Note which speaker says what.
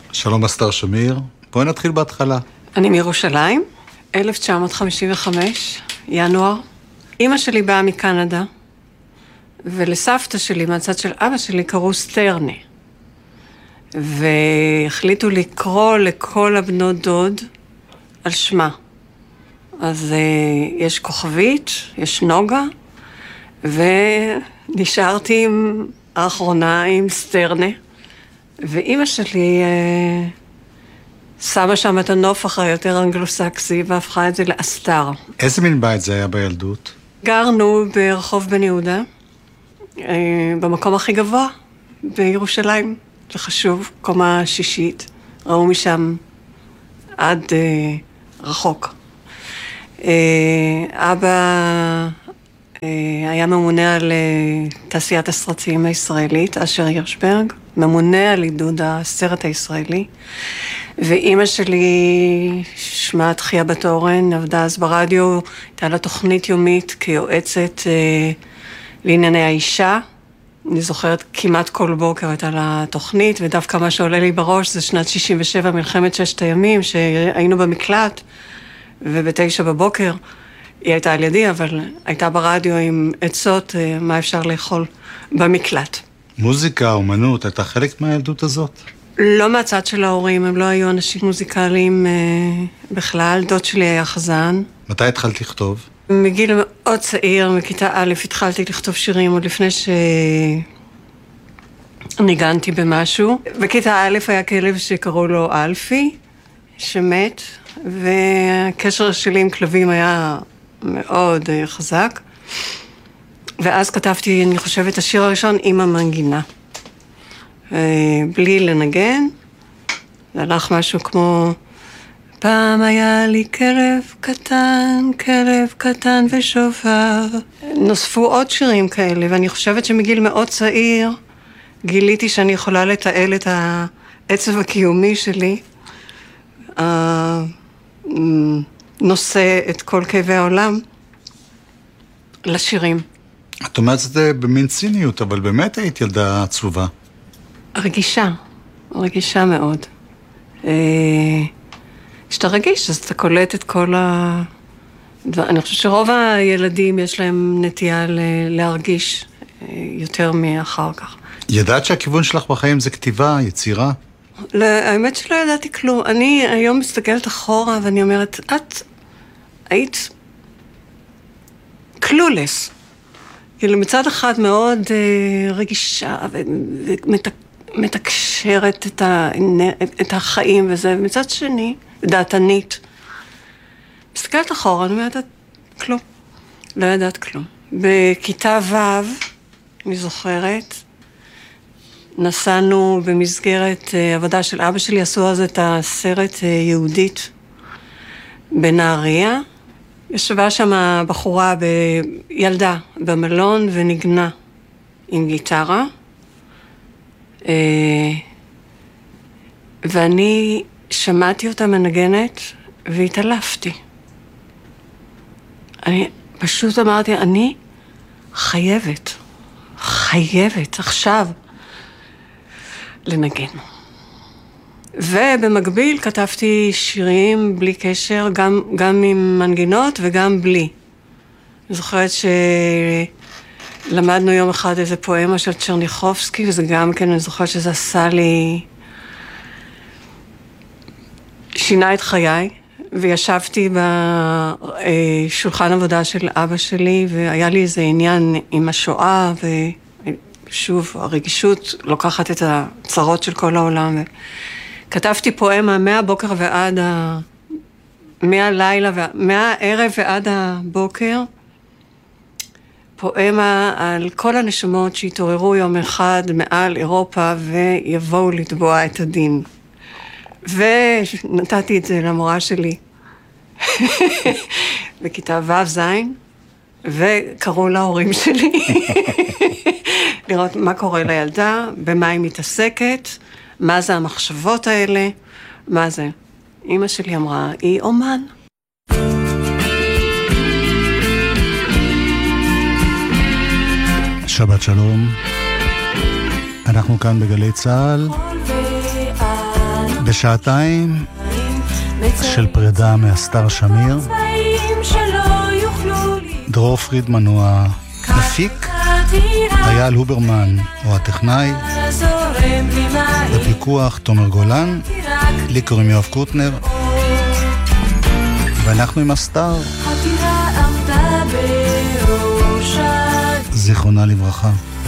Speaker 1: שלום אסתר שמיר, בואי נתחיל בהתחלה.
Speaker 2: אני מירושלים, 1955, ינואר. אמא שלי באה מקנדה, ולסבתא שלי, מהצד של אבא שלי, קראו סטרנה. והחליטו לקרוא לכל הבנות דוד על שמה. אז יש כוכבית, יש נוגה, ונשארתי האחרונה עם סטרנה. ואמא שלי שמה שם את הנופח היותר אנגלוסקסי, והפכה את זה לאסתר.
Speaker 1: איזה מין בית זה היה בילדות?
Speaker 2: גרנו ברחוב בן יהודה, במקום הכי גבוה בירושלים. זה חשוב, קומה שישית. ראו משם עד רחוק. אבא היה ממונה על תעשיית הסרטים הישראלית, אשר הירשברג, ממונה על עידוד הסרט הישראלי, ואימא שלי, שמה תחיה בת אורן, עבדה אז ברדיו, הייתה לה תוכנית יומית כיועצת לענייני האישה. אני זוכרת כמעט כל בוקר הייתה לה תוכנית, ודווקא מה שעולה לי בראש זה שנת 67, מלחמת ששת הימים, שהיינו במקלט, וב9 בבוקר היא הייתה על ידי, אבל הייתה ברדיו עם עצות מה אפשר לאכול במקלט.
Speaker 1: מוזיקה, אומנות, הייתה חלק מהילדות הזאת?
Speaker 2: לא מהצד של ההורים, הם לא היו אנשים מוזיקליים בכלל. דוד שלי היה חזן.
Speaker 1: מתי התחלת לכתוב?
Speaker 2: מגיל מאוד צעיר, מכיתה א', התחלתי לכתוב שירים עוד לפני שניגנתי במשהו. בכיתה א' היה כלב שקראו לו אלפי, שמת, והקשר שלי עם כלבים היה מאוד חזק. ואז כתבתי, אני חושבת, השיר הראשון עם המנגינה. בלי לנגן, זה הלך משהו כמו פעם היה לי כלב קטן ושובב. נוספו עוד שירים כאלה, ואני חושבת שמגיל מאוד צעיר גיליתי שאני יכולה לתעל את העצב הקיומי שלי, נושא את כל כאבי העולם לשירים.
Speaker 1: את אומרת זה במין ציניות, אבל באמת היית ילדה עצובה.
Speaker 2: רגישה מאוד. כשאתה רגיש, אז אתה קולט את כל אני חושבת שרוב הילדים יש להם נטייה להרגיש יותר מאחר כך.
Speaker 1: ידעת שהכיוון שלך בחיים זה כתיבה, יצירה?
Speaker 2: האמת שלא ידעתי כלום. אני היום מסתכלת אחורה ואני אומרת, את היית קלולס. כאילו מצד אחד מאוד רגישה ומתקשרת את החיים וזה, ומצד שני דעתנית. מסתכלת אחורה, אני אומרת, כלום. לא ידעת כלום. בכיתה ו', אני זוכרת, נסענו במסגרת עבודה של אבא שלי, עשו אז את הסרט יהודית בנהריה. ישבה שם בחורה ילדה במלון ונגנה עם גיטרה. ואני שמעתי אותה מנגנת והתעלפתי. אני פשוט אמרתי, אני חייבת עכשיו לנגן. ובמקביל כתבתי שירים בלי קשר, גם עם מנגינות וגם בלי. אני זוכרת שלמדנו יום אחד איזה פואמה של צ'רניחובסקי, וזה גם כן, אני זוכרת שזה עשה לי, שינה את חיי, וישבתי בשולחן עבודה של אבא שלי, והיה לי איזה עניין עם השואה, ושוב, הרגישות לוקחת את הצרות של כל העולם, כתבתי פואמה מהבוקר ועד מהערב ועד הבוקר, פואמה על כל הנשמות שהתעוררו יום אחד מעל אירופה ויבואו לתבוע את הדין. ונתתי את זה למורה שלי בכיתה ו' ז', וקראו להורים שלי לראות מה קורה לילדה, במה היא מתעסקת, מה זה המחשבות האלה, מה זה. אמא שלי אמרה, היא אומן.
Speaker 1: שבת שלום, אנחנו כאן בגלי צהל, בשעתיים של פרידה מהסטאר שמיר, דרור פרידמן הוא המפיק, אייל הוברמן הוא הטכנאי, בפיקוח תומר גולן, לי קוראים יואב קוטנר, ואנחנו עם הסטאר, זיכרונה לברכה.